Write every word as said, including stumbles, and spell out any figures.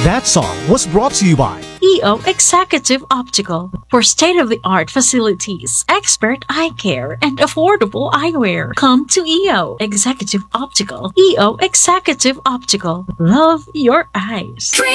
That song was brought to you by E O Executive Optical for state-of-the-art facilities, expert eye care, and affordable eyewear. Come to E O Executive Optical. E O Executive Optical. Love your eyes.